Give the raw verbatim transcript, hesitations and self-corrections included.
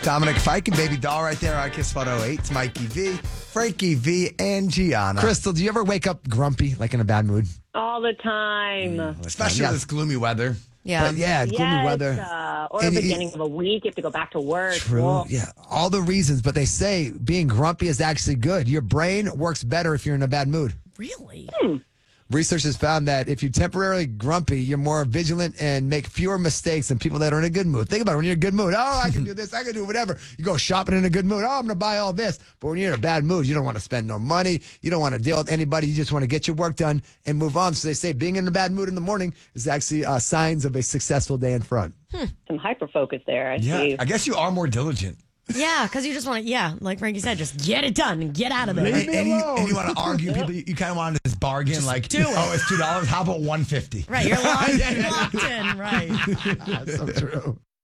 Dominic Fike and Baby Doll right there on Kiss one oh eight. It's Mikey V, Frankie V, and Gianna. Crystal, do you ever wake up grumpy, like in a bad mood? All the time. Mm, especially yeah. with this gloomy weather. Yeah. But yeah, gloomy yes, weather. Uh, or And the it- beginning of a week, you have to go back to work. True. Well, Yeah. All the reasons, but they say being grumpy is actually good. Your brain works better if you're in a bad mood. Really? Hmm. Research has found that if you're temporarily grumpy, you're more vigilant and make fewer mistakes than people that are in a good mood. Think about it. When you're in a good mood, oh, I can do this, I can do whatever. You go shopping in a good mood, oh, I'm going to buy all this. But when you're in a bad mood, you don't want to spend no money. You don't want to deal with anybody. You just want to get your work done and move on. So they say being in a bad mood in the morning is actually uh, signs of a successful day in front. Hmm. Some hyper focus there. I Yeah, see. I guess you are more diligent. Yeah, because you just want to, yeah, like Frankie said, just get it done and get out of there. And, and you, and you want to argue people. You, you kind of want this bargain, Just like, do it. oh, it's two dollars. How about one fifty? Right, you're locked, you're locked in, right. That's so true.